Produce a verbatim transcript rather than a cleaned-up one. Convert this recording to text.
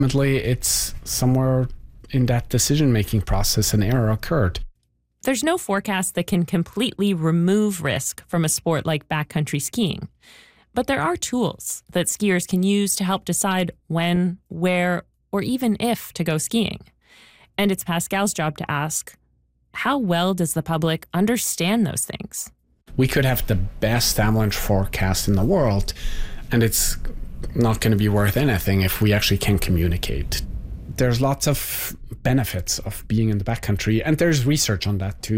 Ultimately, it's somewhere in that decision-making process an error occurred. There's no forecast that can completely remove risk from a sport like backcountry skiing. But there are tools that skiers can use to help decide when, where, or even if to go skiing. And it's Pascal's job to ask, how well does the public understand those things? We could have the best avalanche forecast in the world, and it's not going to be worth anything if we actually can communicate. There's lots of benefits of being in the backcountry, and there's research on that too.